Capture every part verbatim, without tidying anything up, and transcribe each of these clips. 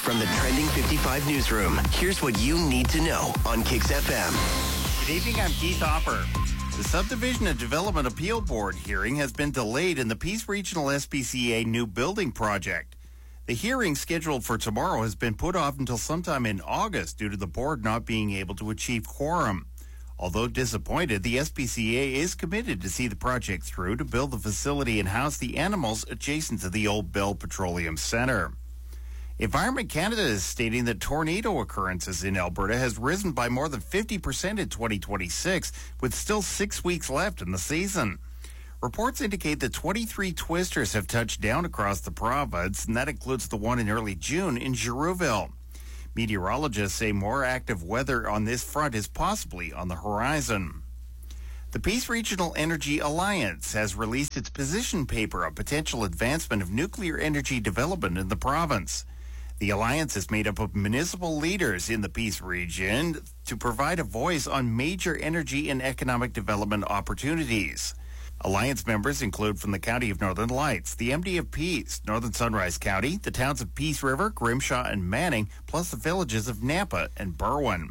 From the Trending fifty-five newsroom, here's what you need to know on Kix F M. Good evening, I'm Keith Hopper. The Subdivision and Development Appeal Board hearing has been delayed in the Peace Regional S P C A new building project. The hearing scheduled for tomorrow has been put off until sometime in August due to the board not being able to achieve quorum. Although disappointed, the S P C A is committed to see the project through to build the facility and house the animals adjacent to the old Bell Petroleum Center. Environment Canada is stating that tornado occurrences in Alberta has risen by more than fifty percent in twenty twenty-six, with still six weeks left in the season. Reports indicate that twenty-three twisters have touched down across the province, and that includes the one in early June in Girouville. Meteorologists say more active weather on this front is possibly on the horizon. The Peace Regional Energy Alliance has released its position paper on potential advancement of nuclear energy development in the province. The alliance is made up of municipal leaders in the Peace region to provide a voice on major energy and economic development opportunities. Alliance members include from the County of Northern Lights, the M D of Peace, Northern Sunrise County, the towns of Peace River, Grimshaw, and Manning, plus the villages of Nampa and Berwyn.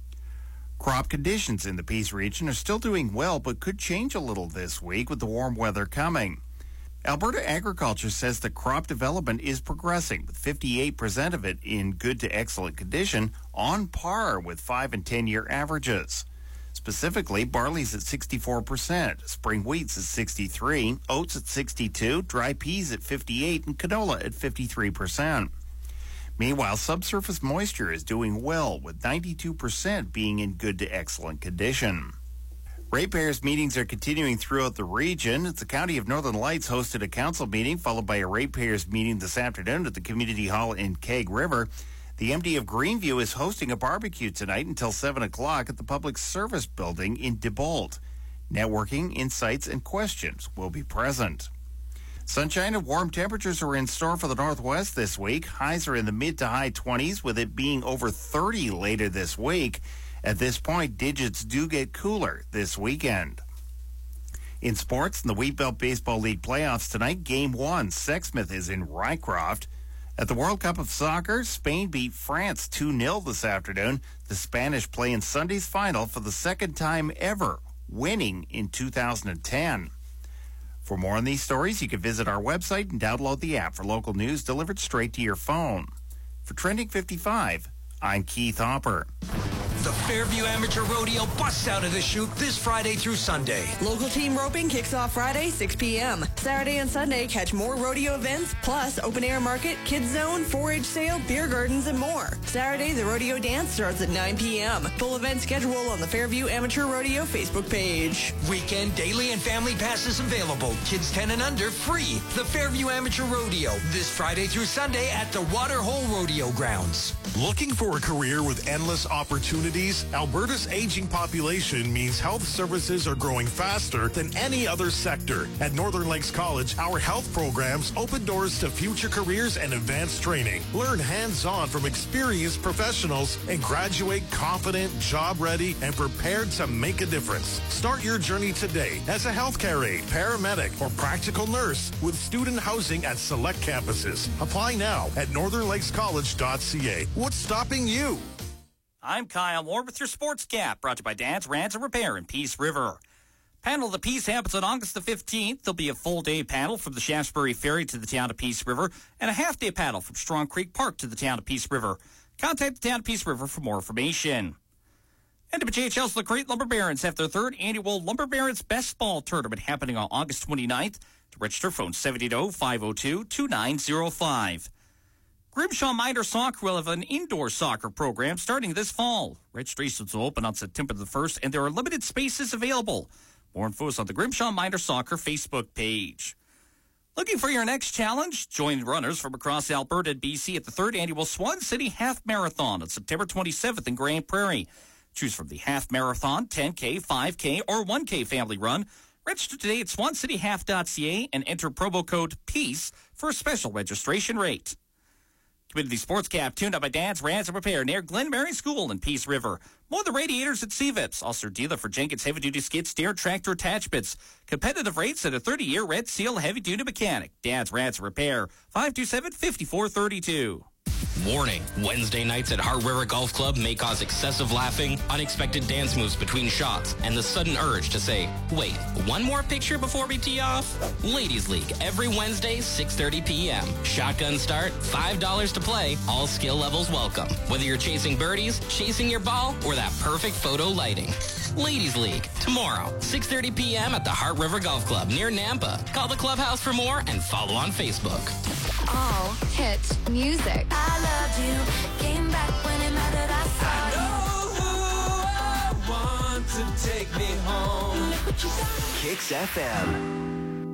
Crop conditions in the Peace region are still doing well, but could change a little this week with the warm weather coming. Alberta Agriculture says the crop development is progressing, with fifty-eight percent of it in good to excellent condition, on par with five and ten-year averages. Specifically, barley's at sixty-four percent, spring wheat's at sixty-three, oats at sixty-two, dry peas at fifty-eight, and canola at fifty-three percent. Meanwhile, subsurface moisture is doing well, with ninety-two percent being in good to excellent condition. Ratepayers meetings are continuing throughout the region. The County of Northern Lights hosted a council meeting, followed by a ratepayers meeting this afternoon at the Community Hall in Keg River. The M D of Greenview is hosting a barbecue tonight until seven o'clock at the Public Service Building in DeBolt. Networking, insights, and questions will be present. Sunshine and warm temperatures are in store for the Northwest this week. Highs are in the mid to high twenties, with it being over thirty later this week. At this point, digits do get cooler this weekend. In sports, in the Wheatbelt Baseball League playoffs tonight, Game one, Sexsmith is in Rycroft. At the World Cup of Soccer, Spain beat France two nil this afternoon. The Spanish play in Sunday's final for the second time ever, winning in two thousand ten. For more on these stories, you can visit our website and download the app for local news delivered straight to your phone. For Trending fifty-five, I'm Keith Hopper. The Fairview Amateur Rodeo busts out of the chute this Friday through Sunday. Local team roping kicks off Friday, six p.m. Saturday and Sunday, catch more rodeo events, plus open-air market, kids zone, four H sale, beer gardens, and more. Saturday, the rodeo dance starts at nine p.m. Full event schedule on the Fairview Amateur Rodeo Facebook page. Weekend, daily, and family passes available. Kids ten and under, free. The Fairview Amateur Rodeo, this Friday through Sunday at the Waterhole Rodeo Grounds. Looking for a career with endless opportunities? Alberta's aging population means health services are growing faster than any other sector. At Northern Lakes College, our health programs open doors to future careers and advanced training. Learn hands-on from experienced professionals and graduate confident, job-ready, and prepared to make a difference. Start your journey today as a healthcare aide, paramedic, or practical nurse with student housing at select campuses. Apply now at northern lakes college dot c a. What's stopping you? I'm Kyle Moore with your Sports Cap, brought to you by Dad's Ranch and Repair in Peace River. Panel of the Peace happens on August the fifteenth. There'll be a full-day panel from the Shaftesbury Ferry to the town of Peace River and a half-day panel from Strong Creek Park to the town of Peace River. Contact the town of Peace River for more information. And W H L's LaCrete Lumber Barons have their third annual Lumber Barons Best Ball Tournament happening on August twenty-ninth. To register, phone seven eight zero, five zero two, two nine zero five. Grimshaw Minor Soccer will have an indoor soccer program starting this fall. Registrations will open on September the first, and there are limited spaces available. More info is on the Grimshaw Minor Soccer Facebook page. Looking for your next challenge? Join runners from across Alberta and B C at the third annual Swan City Half Marathon on September twenty-seventh in Grand Prairie. Choose from the Half Marathon, ten K, five K, or one K family run. Register today at swan city half dot c a and enter promo code PEACE for a special registration rate. Community Sports Cap, tuned up by Dad's Ranch and Repair near Glen Mary School in Peace River. More the radiators at C V I Ps. Also dealer for Jenkins Heavy Duty Skid Steer Tractor Attachments. Competitive rates at a thirty-year Red Seal Heavy Duty Mechanic. Dad's Ranch and Repair, five two seven, five four three two. Warning, Wednesday nights at Heart River Golf Club may cause excessive laughing, unexpected dance moves between shots, and the sudden urge to say, wait, one more picture before we tee off? Ladies League, every Wednesday, six thirty p.m. Shotgun start, five dollars to play, all skill levels welcome. Whether you're chasing birdies, chasing your ball, or that perfect photo lighting. Ladies League, tomorrow, six thirty p.m. at the Heart River Golf Club near Nampa. Call the clubhouse for more and follow on Facebook. All hit music. I loved you. Came back when it mattered. I saw I know who I want to take me home. Kicks F M.